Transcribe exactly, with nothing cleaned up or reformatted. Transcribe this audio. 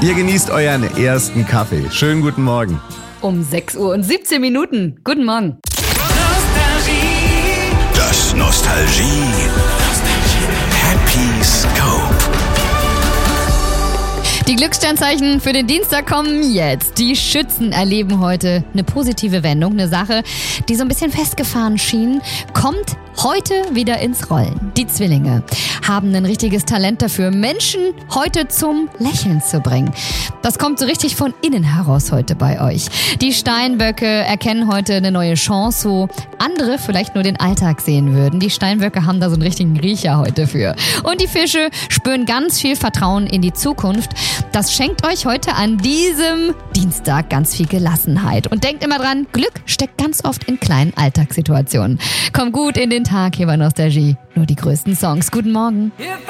Ihr genießt euren ersten Kaffee. Schönen guten Morgen. Um sechs Uhr und siebzehn Minuten. Guten Morgen. Das Nostalgie Happy Scope. Die Glückssternzeichen für den Dienstag kommen jetzt. Die Schützen erleben heute eine positive Wendung. Eine Sache, die so ein bisschen festgefahren schien, kommt heute wieder ins Rollen. Die Zwillinge haben ein richtiges Talent dafür, Menschen heute zum Lächeln zu bringen. Das kommt so richtig von innen heraus heute bei euch. Die Steinböcke erkennen heute eine neue Chance, wo andere vielleicht nur den Alltag sehen würden. Die Steinböcke haben da so einen richtigen Riecher heute für. Und die Fische spüren ganz viel Vertrauen in die Zukunft. Das schenkt euch heute an diesem Dienstag ganz viel Gelassenheit. Und denkt immer dran, Glück steckt ganz oft in kleinen Alltagssituationen. Kommt gut in den Tag hier bei Nostalgie. Nur die größten Songs. Guten Morgen.